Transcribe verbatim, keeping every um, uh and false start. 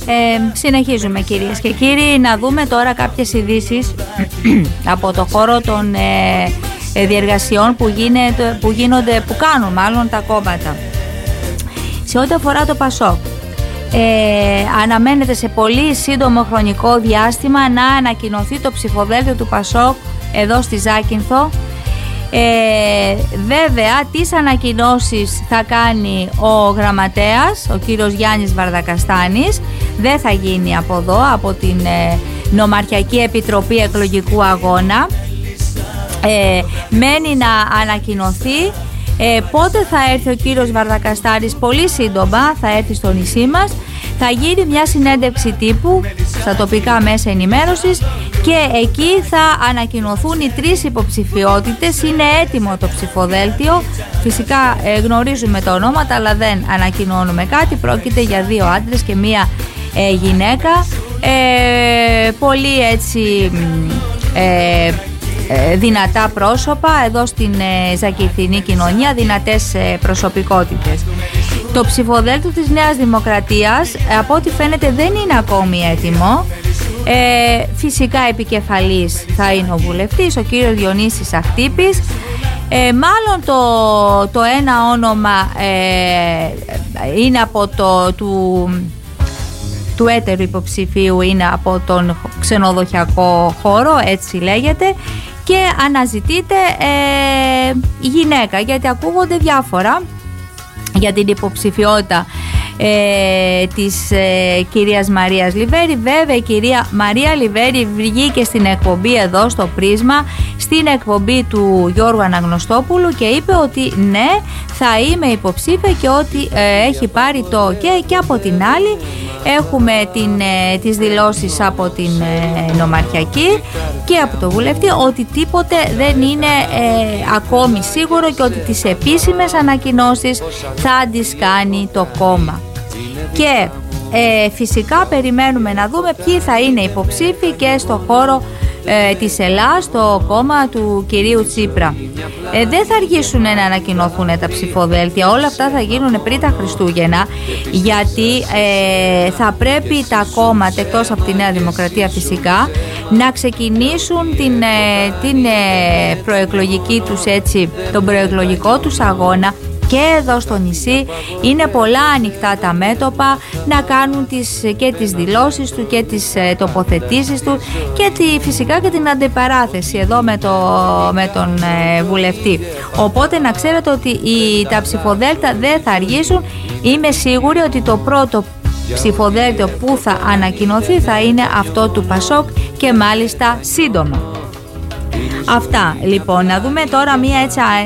Ε, συνεχίζουμε κυρίες και κύριοι, να δούμε τώρα κάποιες ειδήσεις από το χώρο των ε, διεργασιών που, γίνεται, που γίνονται, που κάνουν μάλλον τα κόμματα. Σε ό,τι αφορά το ΠΑΣΟΚ, ε, αναμένεται σε πολύ σύντομο χρονικό διάστημα να ανακοινωθεί το ψηφοδέλτιο του ΠΑΣΟΚ εδώ στη Ζάκυνθο. Ε, βέβαια τις ανακοινώσεις θα κάνει ο γραμματέας, ο κύριος Γιάννης Βαρδακαστάνης. Δεν θα γίνει από εδώ, από την ε, Νομαρχιακή Επιτροπή Εκλογικού Αγώνα. ε, Μένει να ανακοινωθεί ε, πότε θα έρθει ο κύριος Βαρδακαστάνης. Πολύ σύντομα θα έρθει στο νησί μας. Θα γίνει μια συνέντευξη τύπου στα τοπικά μέσα ενημέρωσης και εκεί θα ανακοινωθούν οι τρεις υποψηφιότητες. Είναι έτοιμο το ψηφοδέλτιο. Φυσικά ε, γνωρίζουμε τα ονόματα, αλλά δεν ανακοινώνουμε κάτι. Πρόκειται για δύο άντρες και μία ε, γυναίκα. Ε, πολύ έτσι ε, ε, δυνατά πρόσωπα εδώ στην ε, Ζακυνθινή κοινωνία, δυνατές ε, προσωπικότητες. Το ψηφοδέλτιο της Νέας Δημοκρατίας, από ό,τι φαίνεται, δεν είναι ακόμη έτοιμο. Ε, φυσικά επικεφαλής θα είναι ο βουλευτής, ο κύριος Διονύσης Αχτύπης. Ε, μάλλον το, το ένα όνομα ε, είναι από το του, του έτερου υποψηφίου, είναι από τον ξενοδοχειακό χώρο, έτσι λέγεται, και αναζητείται ε, γυναίκα, γιατί ακούγονται διάφορα για την υποψηφιότητα ε, της ε, κυρίας Μαρίας Λιβέρη. Βέβαια η κυρία Μαρία Λιβέρη βγήκε στην εκπομπή εδώ στο Πρίσμα, στην εκπομπή του Γιώργου Αναγνωστόπουλου, και είπε ότι ναι, θα είμαι υποψήφια και ότι ε, έχει πάρει το OK. Και από την άλλη έχουμε την, ε, τις δηλώσεις από την ε, Νομαρχιακή και από το βουλευτή ότι τίποτε δεν είναι ε, ακόμη σίγουρο και ότι τις επίσημες ανακοινώσεις θα τις κάνει το κόμμα. Και ε, φυσικά περιμένουμε να δούμε ποιοι θα είναι υποψήφοι και στο χώρο ε, της Ελλάς, το κόμμα του κυρίου Τσίπρα. Ε, δεν θα αργήσουν να ανακοινωθούν τα ψηφοδέλτια, όλα αυτά θα γίνουν πριν τα Χριστούγεννα, γιατί ε, θα πρέπει τα κόμματα, εκτός από τη Νέα Δημοκρατία φυσικά, να ξεκινήσουν την, ε, την ε, προεκλογική τους, έτσι, τον προεκλογικό τους αγώνα. Και εδώ στο νησί είναι πολλά ανοιχτά τα μέτωπα να κάνουν τις, και τις δηλώσεις του και τις ε, τοποθετήσεις του και τη, φυσικά και την αντιπαράθεση εδώ με, το, με τον ε, βουλευτή. Οπότε να ξέρετε ότι οι, τα ψηφοδέλτα δεν θα αργήσουν. Είμαι σίγουρη ότι το πρώτο ψηφοδέλτιο που θα ανακοινωθεί θα είναι αυτό του ΠΑΣΟΚ, και μάλιστα σύντομα. Αυτά λοιπόν. Να δούμε τώρα μία έτσι